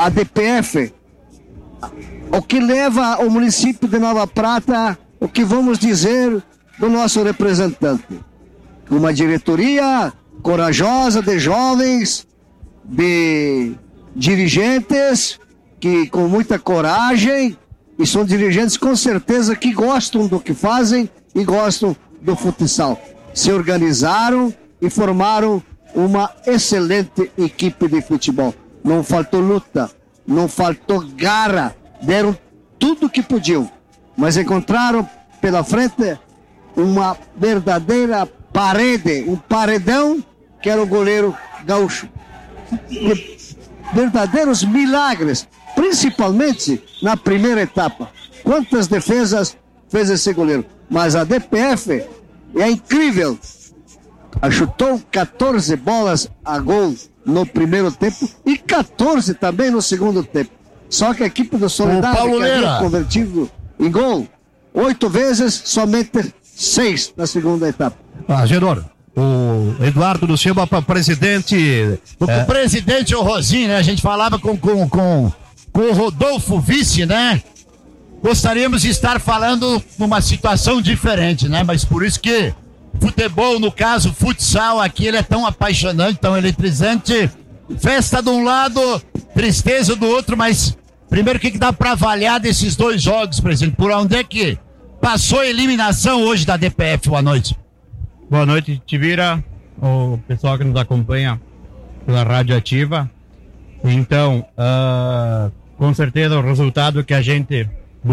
a DPF, o que leva o município de Nova Prata, o que vamos dizer do nosso representante. Uma diretoria corajosa de jovens, de dirigentes que com muita coragem, e são dirigentes com certeza que gostam do que fazem e gostam do futsal. Se organizaram e formaram uma excelente equipe de futebol. Não faltou luta, não faltou garra, deram tudo que podiam, mas encontraram pela frente uma verdadeira parede, um paredão, que era o goleiro gaúcho. Verdadeiros milagres, principalmente na primeira etapa. Quantas defesas fez esse goleiro? Mas a DPF é incrível. Chutou 14 bolas a gol no primeiro tempo e 14 também no segundo tempo. Só que a equipe do Soledade, que havia convertido em gol 8 vezes, somente 6 na segunda etapa. Genor, o Eduardo do Silva, presidente. O presidente, o Rosinho, né? A gente falava com o Rodolfo Vice, né? Gostaríamos de estar falando numa situação diferente, né? Mas por isso que futebol, no caso, futsal aqui, ele é tão apaixonante, tão eletrizante. Festa de um lado, tristeza do outro, mas primeiro o que dá pra avaliar desses dois jogos, presidente? Por onde é que passou a eliminação hoje da DPF? Boa noite. Boa noite, Tivira, o pessoal que nos acompanha pela Rádio Ativa. Então, com certeza o resultado que a gente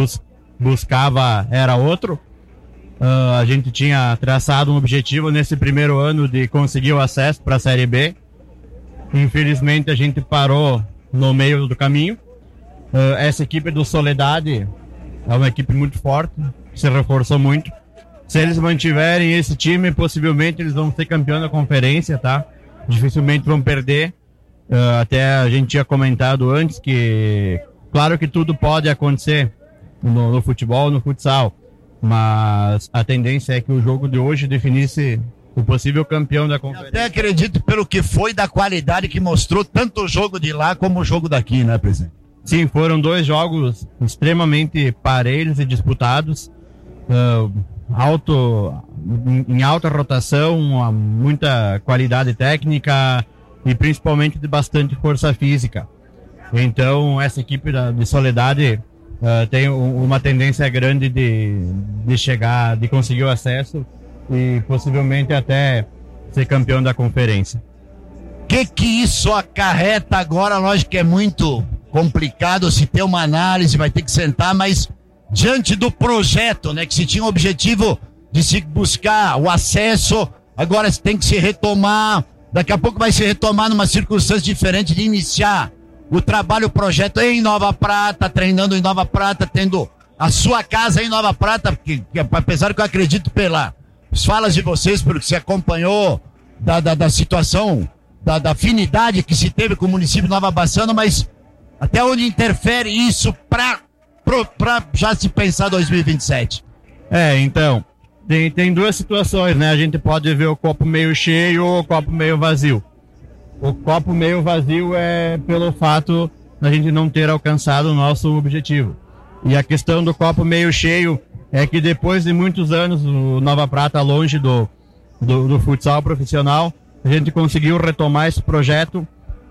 buscava era outro. A gente tinha traçado um objetivo nesse primeiro ano de conseguir o acesso para a Série B. Infelizmente a gente parou no meio do caminho. Essa equipe do Soledade é uma equipe muito forte, se reforçou muito. Se eles mantiverem esse time, possivelmente eles vão ser campeão da conferência, tá? Dificilmente vão perder. Até a gente tinha comentado antes que, claro que tudo pode acontecer no futebol, no futsal, mas a tendência é que o jogo de hoje definisse o possível campeão da conferência. Eu até acredito pelo que foi da qualidade que mostrou tanto o jogo de lá como o jogo daqui, né, presidente? Sim, foram dois jogos extremamente parelhos e disputados, em alta rotação, muita qualidade técnica e principalmente de bastante força física. Então essa equipe de Soledade tem uma tendência grande de chegar, de conseguir o acesso e possivelmente até ser campeão da conferência. Que isso acarreta agora? Lógico que é muito complicado se ter uma análise, vai ter que sentar, mas diante do projeto, né, que se tinha o objetivo de se buscar o acesso, agora tem que se retomar, daqui a pouco vai se retomar numa circunstância diferente de iniciar o trabalho, o projeto em Nova Prata, treinando em Nova Prata, tendo a sua casa em Nova Prata, porque apesar que eu acredito pelas falas de vocês, pelo que se acompanhou da situação, da afinidade que se teve com o município de Nova Bassano, mas até onde interfere isso para já se pensar 2027? Então, tem duas situações, né? A gente pode ver o copo meio cheio ou o copo meio vazio. O copo meio vazio é pelo fato da gente não ter alcançado o nosso objetivo. E a questão do copo meio cheio é que depois de muitos anos o Nova Prata longe do futsal profissional, a gente conseguiu retomar esse projeto.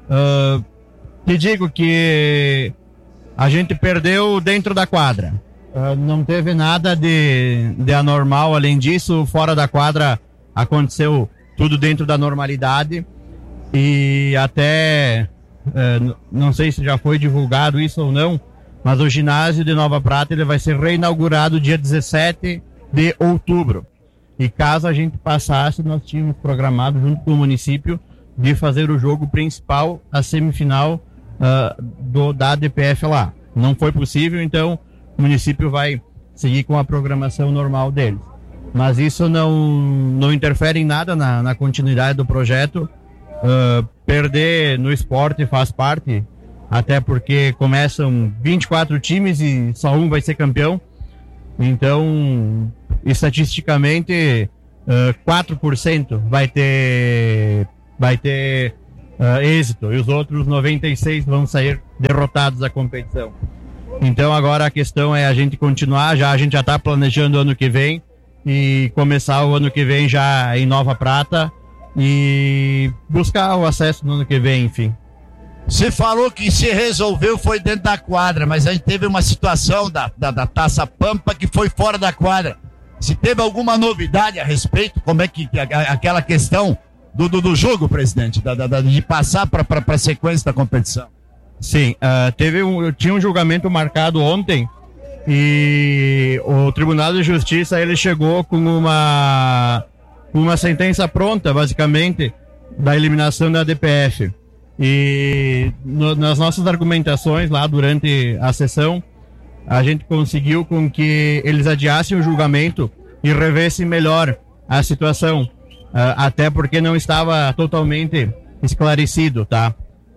Te digo que a gente perdeu dentro da quadra. Não teve nada de anormal além disso. Fora da quadra aconteceu tudo dentro da normalidade. E até, não sei se já foi divulgado isso ou não, mas o ginásio de Nova Prata ele vai ser reinaugurado dia 17 de outubro. E caso a gente passasse, nós tínhamos programado junto com o município de fazer o jogo principal, a semifinal da DPF lá. Não foi possível, então o município vai seguir com a programação normal deles. Mas isso não interfere em nada na continuidade do projeto. Perder no esporte faz parte, até porque começam 24 times e só um vai ser campeão. Então, estatisticamente, 4% vai ter êxito, e os outros 96 vão sair derrotados da competição. Então agora a questão é a gente continuar, a gente já está planejando o ano que vem, e começar o ano que vem já em Nova Prata, e buscar o acesso no ano que vem, enfim. Você falou que se resolveu foi dentro da quadra, mas a gente teve uma situação da Taça Pampa que foi fora da quadra. Se teve alguma novidade a respeito, como é que aquela questão do jogo, presidente, de passar para a sequência da competição? Sim, tinha um julgamento marcado ontem e o Tribunal de Justiça ele chegou com uma sentença pronta, basicamente, da eliminação da DPF. E nas nossas argumentações lá durante a sessão, a gente conseguiu com que eles adiassem o julgamento e revessem melhor a situação, até porque não estava totalmente esclarecido, tá?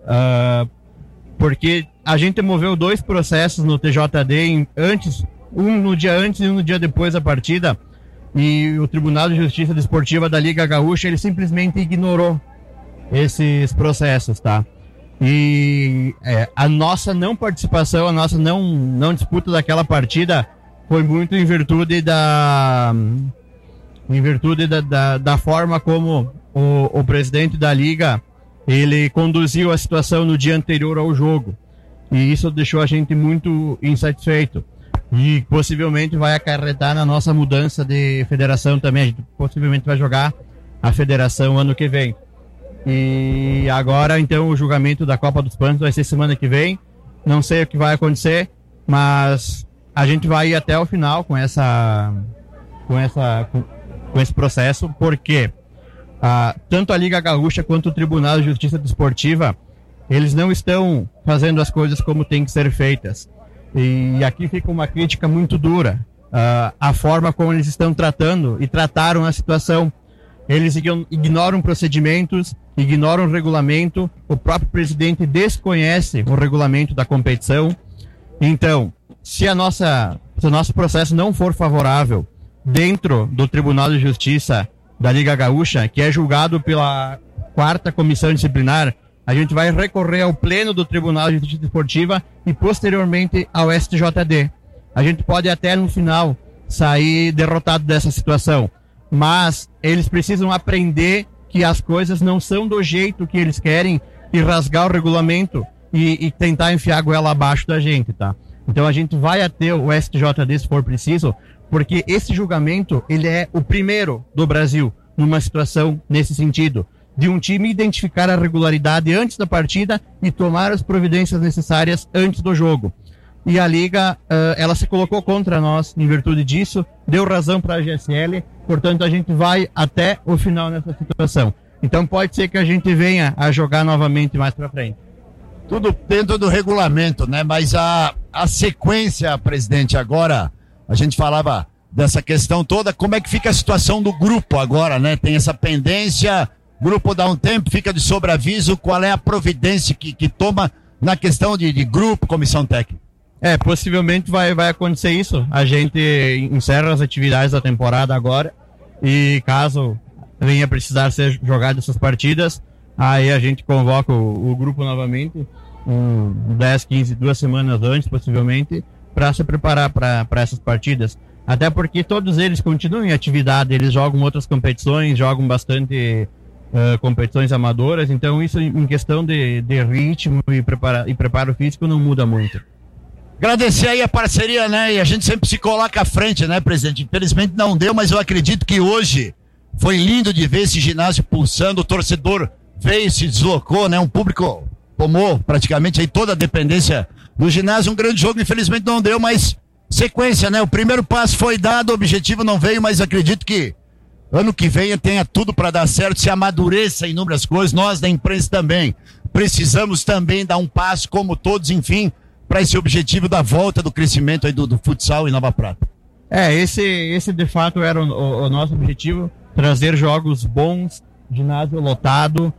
Porque a gente moveu 2 processos no TJD um no dia antes e um no dia depois da partida, e o Tribunal de Justiça Desportiva da Liga Gaúcha ele simplesmente ignorou esses processos, tá? E a nossa não participação, a nossa não disputa daquela partida foi muito em virtude da forma como o presidente da Liga ele conduziu a situação no dia anterior ao jogo, e isso deixou a gente muito insatisfeito e possivelmente vai acarretar na nossa mudança de federação também. A gente possivelmente vai jogar a federação ano que vem. E agora, então, o julgamento da Copa dos Pães vai ser semana que vem. Não sei o que vai acontecer, mas a gente vai ir até o final com esse processo, porque tanto a Liga Gaúcha quanto o Tribunal de Justiça Desportiva, eles não estão fazendo as coisas como tem que ser feitas. E aqui fica uma crítica muito dura. A forma como eles estão tratando e trataram a situação. Eles ignoram procedimentos, ignoram o regulamento, o próprio presidente desconhece o regulamento da competição. Então, se o nosso processo não for favorável dentro do Tribunal de Justiça da Liga Gaúcha, que é julgado pela 4ª Comissão Disciplinar, a gente vai recorrer ao Pleno do Tribunal de Justiça Desportiva e posteriormente ao STJD. A gente pode até no final sair derrotado dessa situação, mas eles precisam aprender que as coisas não são do jeito que eles querem e rasgar o regulamento e tentar enfiar a goela abaixo da gente, tá? Então a gente vai até o STJD se for preciso, porque esse julgamento, ele é o primeiro do Brasil numa situação nesse sentido, de um time identificar a regularidade antes da partida e tomar as providências necessárias antes do jogo. E a Liga, ela se colocou contra nós em virtude disso, deu razão para a GSL, portanto a gente vai até o final nessa situação. Então pode ser que a gente venha a jogar novamente mais para frente. Tudo dentro do regulamento, né? Mas a sequência, presidente, agora, a gente falava dessa questão toda, como é que fica a situação do grupo agora, né? Tem essa pendência, o grupo dá um tempo, fica de sobreaviso, qual é a providência que toma na questão de grupo, comissão técnica? Possivelmente vai acontecer isso. A gente encerra as atividades da temporada agora e caso venha precisar ser jogado essas partidas, aí a gente convoca o grupo novamente, 10, 15, 2 semanas antes, possivelmente, para se preparar para essas partidas. Até porque todos eles continuam em atividade, eles jogam outras competições, jogam bastante competições amadoras, então isso em questão de ritmo e preparo físico não muda muito. Agradecer aí a parceria, né? E a gente sempre se coloca à frente, né, presidente? Infelizmente não deu, mas eu acredito que hoje foi lindo de ver esse ginásio pulsando, o torcedor veio, se deslocou, né? Um público tomou praticamente aí toda a dependência do ginásio. Um grande jogo, infelizmente não deu, mas sequência, né? O primeiro passo foi dado, o objetivo não veio, mas acredito que ano que vem tenha tudo para dar certo, se amadureça inúmeras coisas. Nós da imprensa também precisamos também dar um passo, como todos, enfim, para esse objetivo da volta do crescimento aí do futsal em Nova Prata. Esse de fato era o nosso objetivo, trazer jogos bons, ginásio lotado.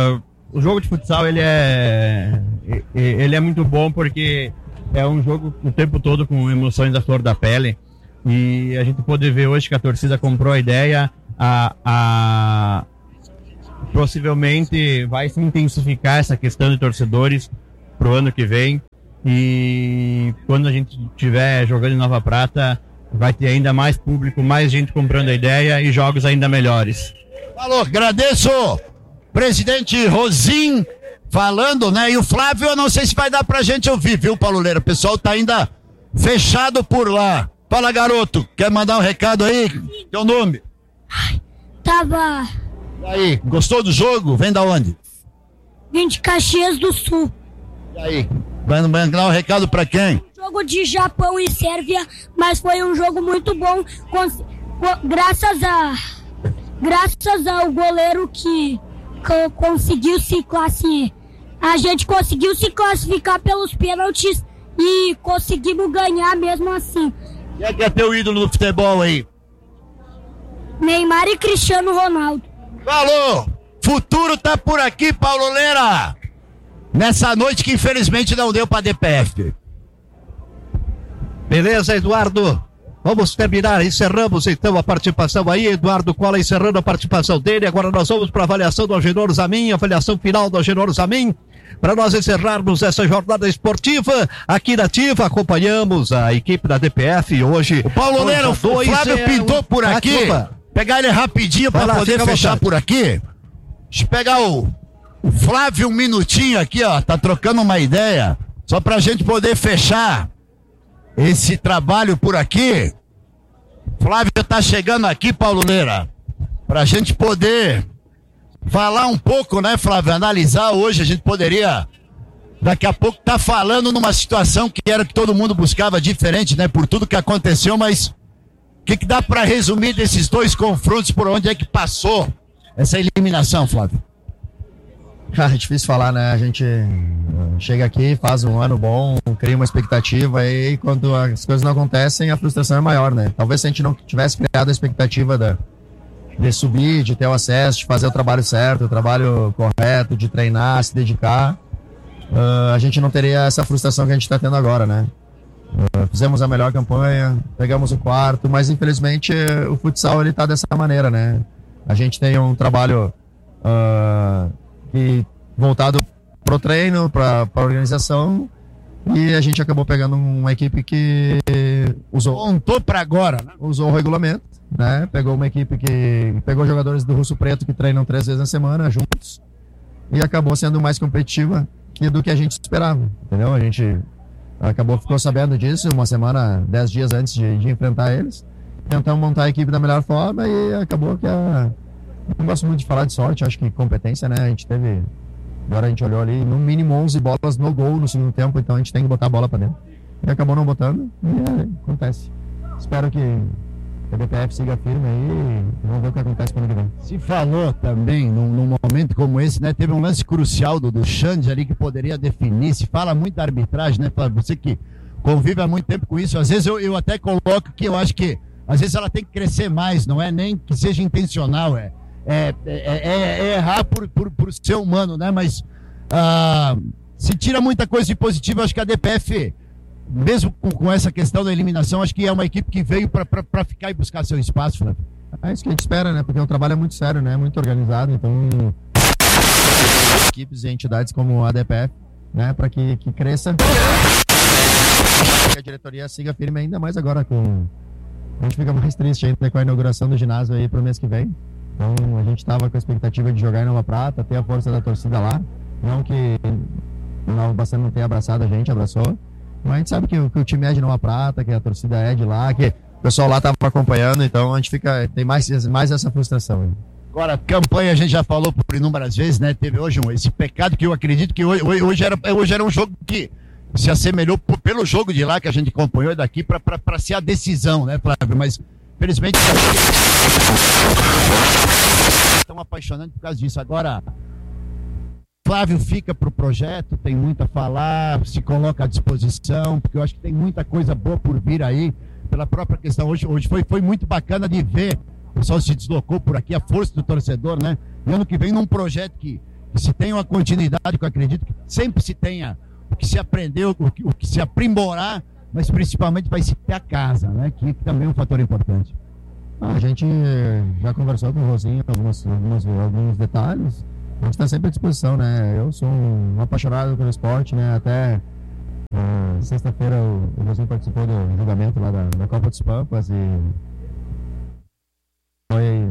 O jogo de futsal ele é muito bom porque é um jogo o tempo todo com emoções da flor da pele, e a gente pode ver hoje que a torcida comprou a ideia, possivelmente vai se intensificar essa questão de torcedores pro ano que vem. E quando a gente estiver jogando em Nova Prata, vai ter ainda mais público, mais gente comprando a ideia e jogos ainda melhores. Falou, agradeço, presidente Rosim, falando, né? E o Flávio, eu não sei se vai dar pra gente ouvir, viu, Paulo Leira? O pessoal tá ainda fechado por lá. Fala, garoto, quer mandar um recado aí? Teu nome? Tava. E aí, gostou do jogo? Vem da onde? Vim de Caxias do Sul. E aí, vai dar um recado pra quem? Jogo de Japão e Sérvia, mas foi um jogo muito bom, graças ao goleiro que conseguiu se classificar. A gente conseguiu se classificar pelos pênaltis e conseguimos ganhar mesmo assim. Quem é que é teu ídolo no futebol aí? Neymar e Cristiano Ronaldo. Falou! Futuro tá por aqui, Paulo Leira! Nessa noite que infelizmente não deu pra DPF. Beleza, Eduardo? Vamos terminar, encerramos então a participação aí, Eduardo Cola encerrando a participação dele. Agora nós vamos para a avaliação do Agenor Zamin, avaliação final do Agenor Zamin, para nós encerrarmos essa jornada esportiva aqui na Ativa. Acompanhamos a equipe da DPF hoje. O Paulo Leira, o Flávio pintou por aqui. Pegar ele rapidinho para poder fechar por aqui. Deixa eu pegar o Flávio um minutinho aqui, ó, tá trocando uma ideia, só pra gente poder fechar esse trabalho por aqui. Flávio tá chegando aqui, Paulo Leira, pra gente poder falar um pouco, né, Flávio? Analisar hoje, a gente poderia daqui a pouco tá falando numa situação que era que todo mundo buscava diferente, né, por tudo que aconteceu, mas o que dá pra resumir desses dois confrontos, por onde é que passou essa eliminação, Flávio? É difícil falar, né? A gente chega aqui, faz um ano bom, cria uma expectativa e quando as coisas não acontecem, a frustração é maior, né? Talvez se a gente não tivesse criado a expectativa de subir, de ter o acesso, de fazer o trabalho certo, o trabalho correto, de treinar, se dedicar, a gente não teria essa frustração que a gente está tendo agora, né? Fizemos a melhor campanha, pegamos o quarto, mas infelizmente o futsal ele tá dessa maneira, né? A gente tem um trabalho voltado pro treino, pra organização, e a gente acabou pegando uma equipe que contou para agora, né? Usou o regulamento, né? Pegou uma equipe que pegou jogadores do Russo Preto que treinam 3 vezes na semana juntos e acabou sendo mais competitiva do que a gente esperava, entendeu? A gente ficou sabendo disso uma semana, 10 dias antes de enfrentar eles. Tentamos montar a equipe da melhor forma e acabou que não gosto muito de falar de sorte, acho que competência, né? A gente teve. Agora a gente olhou ali, no mínimo 11 bolas no gol no segundo tempo, então a gente tem que botar a bola pra dentro. E acabou não botando, e acontece. Espero que a DPF siga firme aí e vamos ver o que acontece quando ele vem. Se falou também, num momento como esse, né? Teve um lance crucial do Xande ali que poderia definir. Se fala muito da arbitragem, né? Para você que convive há muito tempo com isso, às vezes eu até coloco que eu acho que às vezes ela tem que crescer mais, não é nem que seja intencional, é errar por ser humano, né? Mas se tira muita coisa de positivo. Acho que a DPF, mesmo com essa questão da eliminação, acho que é uma equipe que veio para ficar e buscar seu espaço, né? É isso que a gente espera, né? Porque o trabalho é muito sério, né? Muito organizado, então equipes e entidades como a DPF, né? Para que cresça, que a diretoria siga firme, ainda mais agora a gente fica mais triste ainda com a inauguração do ginásio aí pro mês que vem. Então a gente estava com a expectativa de jogar em Nova Prata, ter a força da torcida lá. Não que Nova Bastante não tenha abraçado a gente, abraçou. Mas a gente sabe que o time é de Nova Prata, que a torcida é de lá, que o pessoal lá estava acompanhando, então a gente tem mais essa frustração. Agora, campanha a gente já falou por inúmeras vezes, né? Teve hoje esse pecado que eu acredito que hoje era um jogo que se assemelhou pelo jogo de lá que a gente acompanhou daqui para ser a decisão, né, Flávio? Mas felizmente estão apaixonando por causa disso. Agora, Flávio fica pro projeto, tem muito a falar, se coloca à disposição, porque eu acho que tem muita coisa boa por vir aí, pela própria questão. Hoje foi muito bacana de ver, o pessoal se deslocou por aqui, a força do torcedor, né? E ano que vem num projeto que se tenha uma continuidade, que eu acredito que sempre se tenha o que se aprendeu, o que se aprimorar, mas principalmente vai se ter a casa, né? Que também é um fator importante. A gente já conversou com o Rosinho alguns detalhes. A gente está sempre à disposição, né? Eu sou um apaixonado pelo esporte, né? Até sexta-feira o Rosinho participou do julgamento lá da Copa dos Pampas e foi...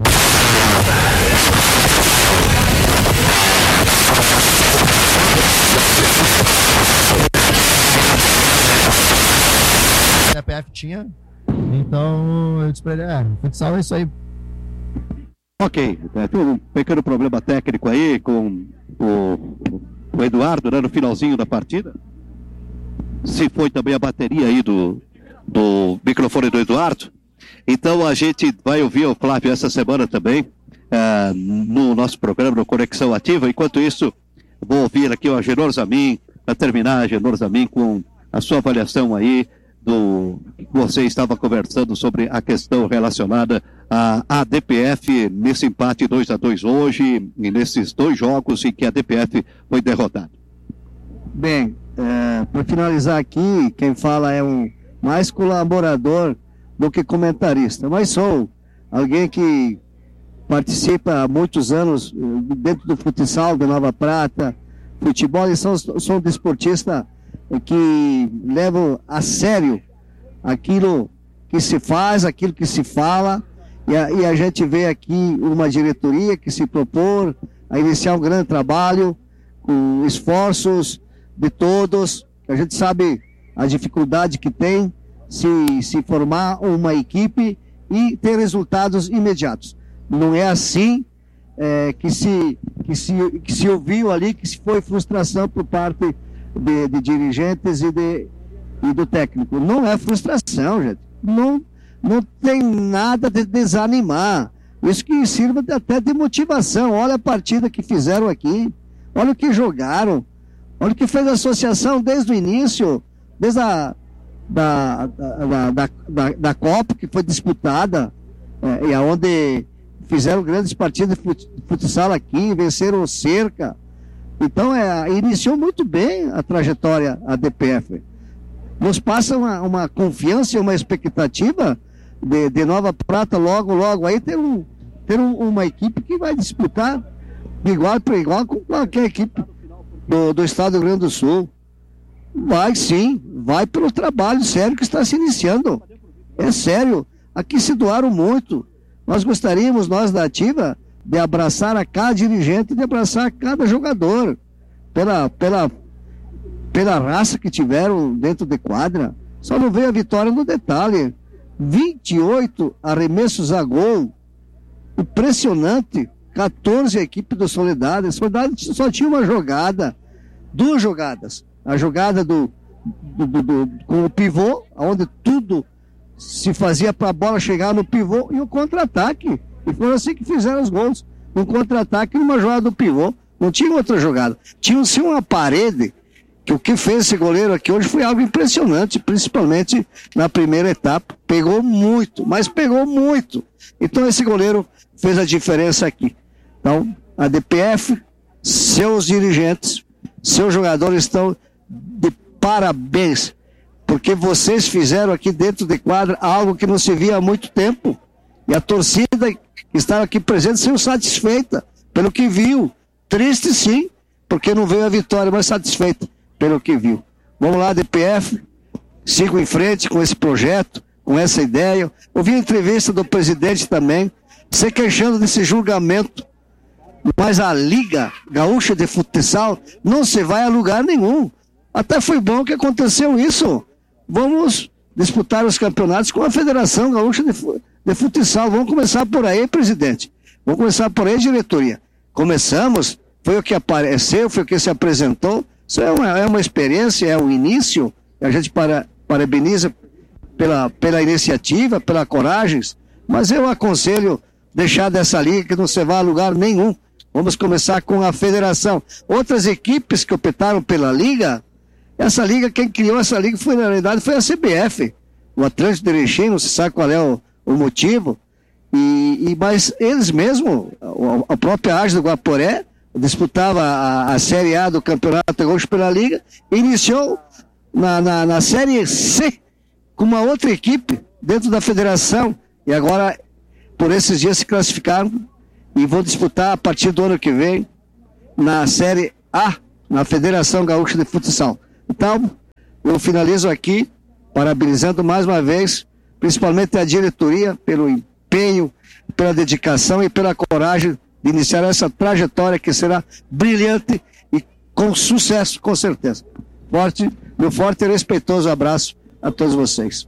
A CPF tinha, então eu disse pra ele, futsal é isso aí. Ok, tem um pequeno problema técnico aí com o Eduardo, né, no finalzinho da partida. Se foi também a bateria aí do microfone do Eduardo. Então a gente vai ouvir o Flávio essa semana também, no nosso programa, no Conexão Ativa. Enquanto isso, vou ouvir aqui o Agenor Zamin, para terminar, Agenor Zamin, com a sua avaliação aí você estava conversando sobre a questão relacionada à DPF nesse empate 2-2 hoje e nesses 2 jogos em que a DPF foi derrotada. Bem, para finalizar aqui, quem fala é um mais colaborador do que comentarista, mas sou alguém que participa há muitos anos dentro do futsal de Nova Prata, futebol, e sou um desportista que levam a sério aquilo que se faz, aquilo que se fala, e a gente vê aqui uma diretoria que se propor a iniciar um grande trabalho, com esforços de todos. A gente sabe a dificuldade que tem se formar uma equipe e ter resultados imediatos. Não é assim que se ouviu ali, que se foi frustração por parte de dirigentes e do técnico. Não é frustração, gente. Não tem nada de desanimar. Isso que sirva até de motivação. Olha a partida que fizeram aqui. Olha o que jogaram. Olha o que fez a associação desde o início, desde da Copa que foi disputada, e aonde fizeram grandes partidas de futsal aqui, venceram o Cerca. Então, iniciou muito bem a trajetória, a DPF. Nos passa uma confiança e uma expectativa de Nova Prata logo aí ter uma equipe que vai disputar igual para igual com qualquer equipe do estado do Rio Grande do Sul. Vai sim, vai pelo trabalho sério que está se iniciando. É sério, aqui se doaram muito. Nós gostaríamos, nós da Ativa, de abraçar a cada dirigente, de abraçar a cada jogador, pela raça que tiveram dentro de quadra. Só não veio a vitória no detalhe. 28 arremessos a gol, impressionante. 14 a equipe do Soledade. A Soledade só tinha uma jogada, 2 jogadas. A jogada com o pivô, onde tudo se fazia para a bola chegar no pivô, e o contra-ataque. E foi assim que fizeram os gols. Um contra-ataque e uma jogada do pivô. Não tinha outra jogada. Tinha sim uma parede, que o que fez esse goleiro aqui hoje foi algo impressionante, principalmente na primeira etapa. Pegou muito, mas pegou muito. Então esse goleiro fez a diferença aqui. Então, a DPF, seus dirigentes, seus jogadores estão de parabéns, porque vocês fizeram aqui dentro de quadra algo que não se via há muito tempo. E a torcida que estava aqui presente saiu satisfeita pelo que viu. Triste sim, porque não veio a vitória, mas satisfeita pelo que viu. Vamos lá, DPF, sigo em frente com esse projeto, com essa ideia. Ouvi a entrevista do presidente também, se queixando desse julgamento, mas a Liga Gaúcha de Futsal não se vai a lugar nenhum. Até foi bom que aconteceu isso. Vamos disputar os campeonatos com a Federação Gaúcha de Futsal. Vamos começar por aí, presidente. Vamos começar por aí, diretoria. Começamos, foi o que apareceu, foi o que se apresentou. Isso é uma experiência, é um início. A gente parabeniza pela iniciativa, pela coragem, mas eu aconselho deixar dessa liga que não se vai a lugar nenhum. Vamos começar com a federação. Outras equipes que optaram pela liga, essa liga, quem criou essa liga foi, na realidade, foi a CBF. O Atlântico de Erechim, não se sabe qual é o motivo. Mas eles mesmos, a própria Ágil do Guaporé, disputava a Série A do Campeonato Gaúcho pela Liga, iniciou na Série C com uma outra equipe dentro da federação, e agora, por esses dias, se classificaram e vão disputar a partir do ano que vem na Série A, na Federação Gaúcha de Futsal. Então, eu finalizo aqui, parabenizando mais uma vez, principalmente a diretoria, pelo empenho, pela dedicação e pela coragem de iniciar essa trajetória que será brilhante e com sucesso, com certeza. Meu forte e respeitoso abraço a todos vocês.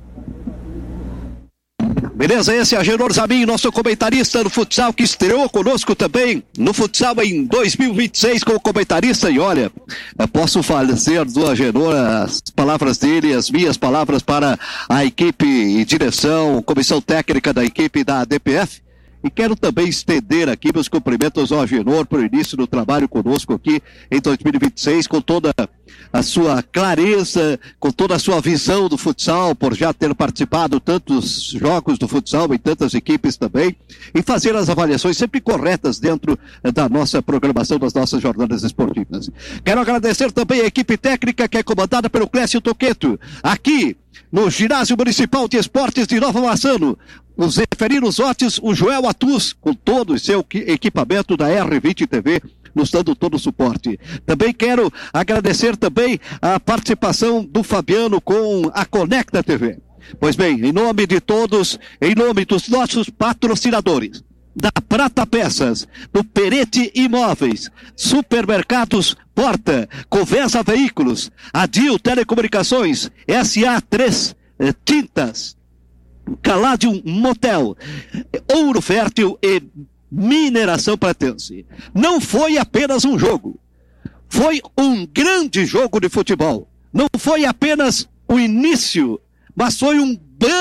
Beleza, esse é Agenor Zamin, nosso comentarista do futsal, que estreou conosco também no futsal em 2026 como comentarista. E olha, posso fazer do Agenor as palavras dele, as minhas palavras para a equipe e direção, comissão técnica da equipe da DPF. E quero também estender aqui meus cumprimentos ao Agenor por início do trabalho conosco aqui em 2026, com toda a sua clareza, com toda a sua visão do futsal, por já ter participado tantos jogos do futsal em tantas equipes também, e fazer as avaliações sempre corretas dentro da nossa programação, das nossas jornadas esportivas. Quero agradecer também a equipe técnica que é comandada pelo Clécio Toqueto, aqui no Ginásio Municipal de Esportes de Nova Maçã, os Zeferinos Otis, o Joel Atus, com todo o seu equipamento da R20 TV, nos dando todo o suporte. Também quero agradecer também a participação do Fabiano com a Conecta TV. Pois bem, em nome de todos, em nome dos nossos patrocinadores, da Prata Peças, do Perete Imóveis, Supermercados Porta, Covesa Veículos, Adil Telecomunicações, SA3 Tintas, Caladium Motel, Ouro Fértil e Mineração Pratense. Não foi apenas um jogo, foi um grande jogo de futebol. Não foi apenas o início, mas foi um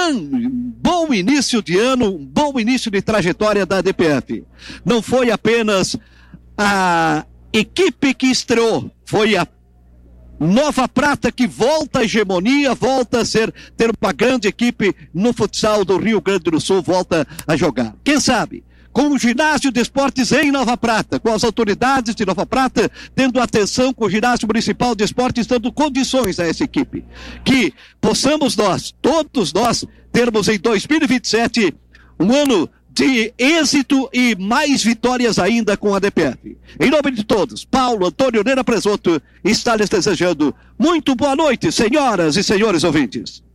bom início de ano, um bom início de trajetória da DPF. Não foi apenas a equipe que estreou, foi a Nova Prata que volta à hegemonia, volta a ter uma grande equipe no futsal do Rio Grande do Sul, volta a jogar. Quem sabe? Com o ginásio de esportes em Nova Prata, com as autoridades de Nova Prata tendo atenção, com o ginásio municipal de esportes dando condições a essa equipe. Que possamos nós, todos nós, termos em 2027 um ano de êxito e mais vitórias ainda com a DPF. Em nome de todos, Paulo Antônio Neira Presoto está lhes desejando muito boa noite, senhoras e senhores ouvintes.